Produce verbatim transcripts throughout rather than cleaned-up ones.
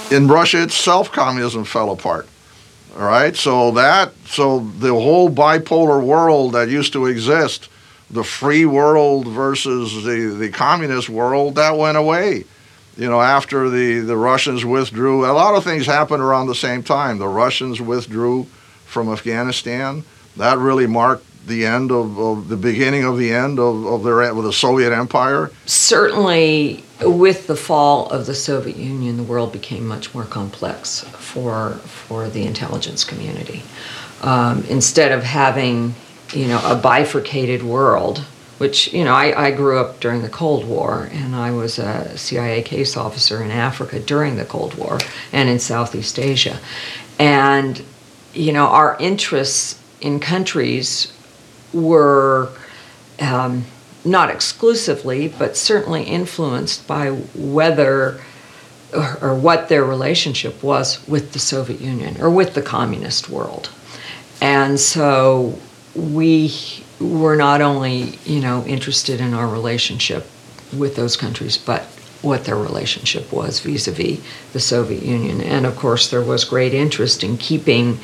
in Russia itself, communism fell apart. All right, so that so the whole bipolar world that used to exist, the free world versus the, the communist world, that went away. You know, after the, the Russians withdrew, a lot of things happened around the same time. The Russians withdrew from Afghanistan. That really marked the end of, of the beginning of the end of, of their with the Soviet Empire. Certainly, with the fall of the Soviet Union, the world became much more complex for for the intelligence community. Um, instead of having, you know, a bifurcated world, which, you know, I, I grew up during the Cold War, and I was a C I A case officer in Africa during the Cold War and in Southeast Asia. And, you know, our interests in countries were um, not exclusively, but certainly influenced by whether or, or what their relationship was with the Soviet Union or with the communist world. And so we were not only, you know, interested in our relationship with those countries, but what their relationship was vis-a-vis the Soviet Union. And of course, there was great interest in keeping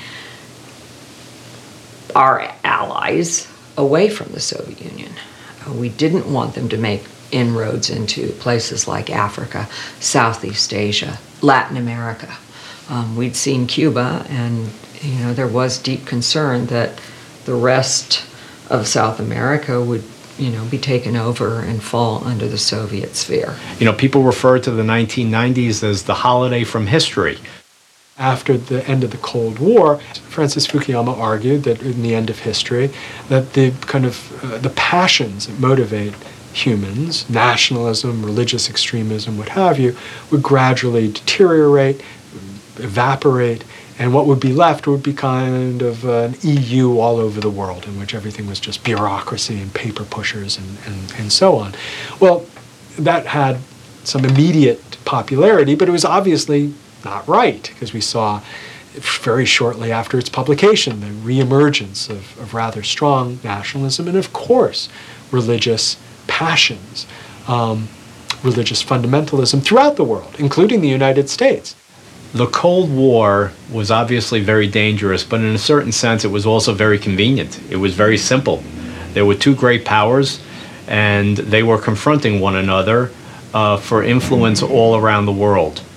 our allies away from the Soviet Union. Uh, we didn't want them to make inroads into places like Africa, Southeast Asia, Latin America. Um, we'd seen Cuba, and, you know, there was deep concern that the rest of South America would, you know, be taken over and fall under the Soviet sphere. You know, people refer to the nineteen nineties as the holiday from history. After the end of the Cold War, Francis Fukuyama argued that in the end of history, that the kind of uh, the passions that motivate humans, nationalism, religious extremism, what have you, would gradually deteriorate, evaporate, and what would be left would be kind of an E U all over the world, in which everything was just bureaucracy and paper pushers and, and, and so on. Well, that had some immediate popularity, but it was obviously not right, because we saw very shortly after its publication the reemergence of, of rather strong nationalism and, of course, religious passions, um, religious fundamentalism throughout the world, including the United States. The Cold War was obviously very dangerous, but in a certain sense it was also very convenient. It was very simple. There were two great powers, and they were confronting one another uh, for influence all around the world.